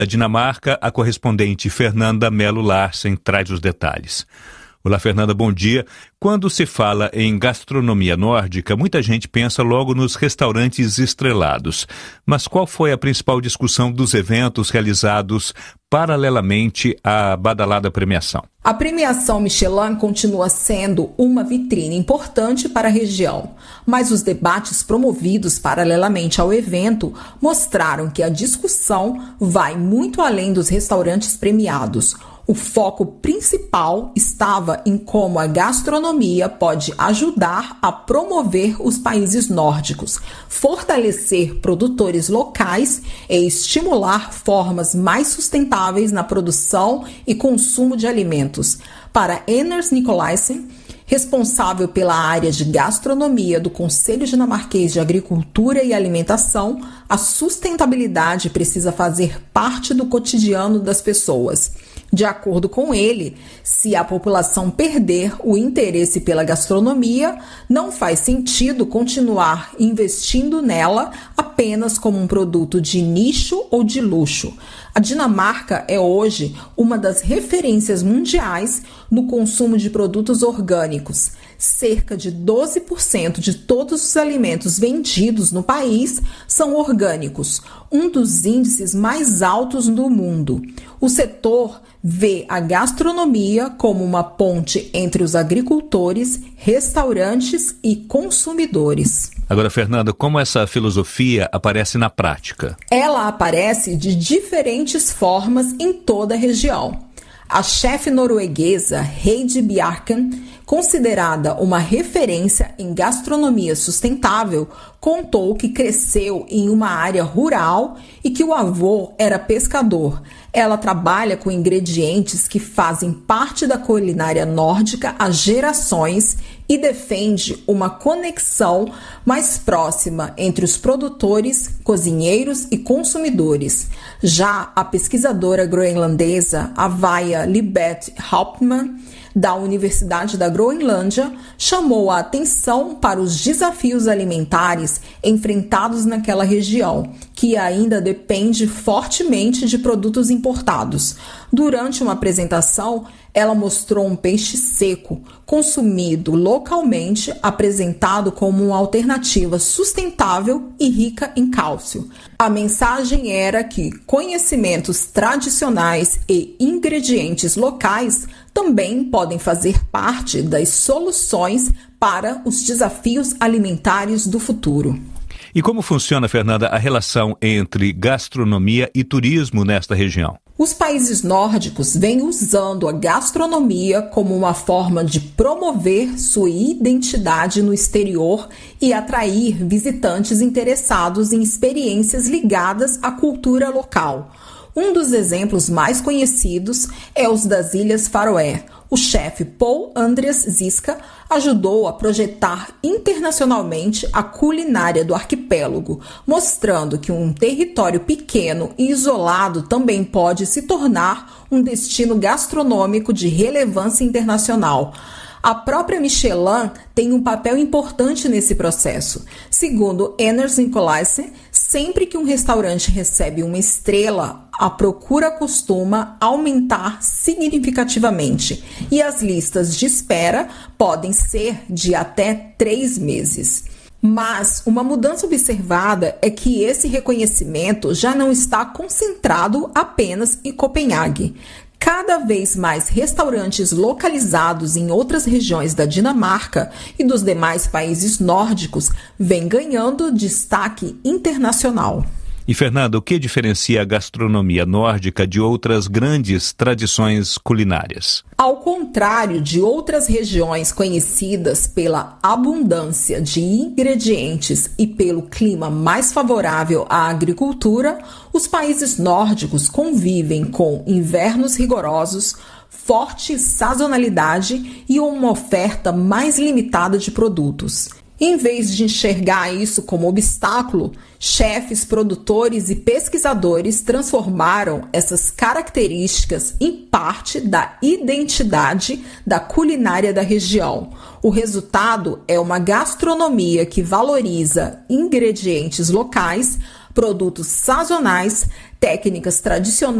Da Dinamarca, a correspondente Fernanda Melo Larsen traz os detalhes. Olá, Fernanda, bom dia. Quando se fala em gastronomia nórdica, muita gente pensa logo nos restaurantes estrelados. Mas qual foi a principal discussão dos eventos realizados paralelamente à badalada premiação? A premiação Michelin continua sendo uma vitrine importante para a região, mas os debates promovidos paralelamente ao evento mostraram que a discussão vai muito além dos restaurantes premiados. O foco principal estava em como a gastronomia pode ajudar a promover os países nórdicos, fortalecer produtores locais e estimular formas mais sustentáveis na produção e consumo de alimentos. Para Anders Nicolaisen, responsável pela área de gastronomia do Conselho Dinamarquês de Agricultura e Alimentação, a sustentabilidade precisa fazer parte do cotidiano das pessoas. De acordo com ele, se a população perder o interesse pela gastronomia, não faz sentido continuar investindo nela apenas como um produto de nicho ou de luxo. A Dinamarca é hoje uma das referências mundiais no consumo de produtos orgânicos. Cerca de 12% de todos os alimentos vendidos no país são orgânicos, um dos índices mais altos do mundo. O setor vê a gastronomia como uma ponte entre os agricultores, restaurantes e consumidores. Agora, Fernanda, como essa filosofia aparece na prática? Ela aparece de diferentes formas em toda a região. A chefe norueguesa Heidi Bjarken, considerada uma referência em gastronomia sustentável, contou que cresceu em uma área rural e que o avô era pescador. Ela trabalha com ingredientes que fazem parte da culinária nórdica há gerações e defende uma conexão mais próxima entre os produtores, cozinheiros e consumidores. Já a pesquisadora groenlandesa Avaia Libet Hauptmann, da Universidade da Groenlândia, chamou a atenção para os desafios alimentares enfrentados naquela região, que ainda depende fortemente de produtos importados. Durante uma apresentação, ela mostrou um peixe seco, consumido localmente, apresentado como uma alternativa sustentável e rica em cálcio. A mensagem era que conhecimentos tradicionais e ingredientes locais também podem fazer parte das soluções para os desafios alimentares do futuro. E como funciona, Fernanda, a relação entre gastronomia e turismo nesta região? Os países nórdicos vêm usando a gastronomia como uma forma de promover sua identidade no exterior e atrair visitantes interessados em experiências ligadas à cultura local. Um dos exemplos mais conhecidos é os das Ilhas Faroé. O chefe Paul Andreas Ziska ajudou a projetar internacionalmente a culinária do arquipélago, mostrando que um território pequeno e isolado também pode se tornar um destino gastronômico de relevância internacional. A própria Michelin tem um papel importante nesse processo. Segundo Anders Nicolaisen, sempre que um restaurante recebe uma estrela, a procura costuma aumentar significativamente e as listas de espera podem ser de até 3 meses. Mas uma mudança observada é que esse reconhecimento já não está concentrado apenas em Copenhague. Cada vez mais restaurantes localizados em outras regiões da Dinamarca e dos demais países nórdicos vêm ganhando destaque internacional. E, Fernanda, o que diferencia a gastronomia nórdica de outras grandes tradições culinárias? Ao contrário de outras regiões conhecidas pela abundância de ingredientes e pelo clima mais favorável à agricultura, os países nórdicos convivem com invernos rigorosos, forte sazonalidade e uma oferta mais limitada de produtos. Em vez de enxergar isso como obstáculo, chefes, produtores e pesquisadores transformaram essas características em parte da identidade da culinária da região. O resultado é uma gastronomia que valoriza ingredientes locais, produtos sazonais, técnicas tradicionais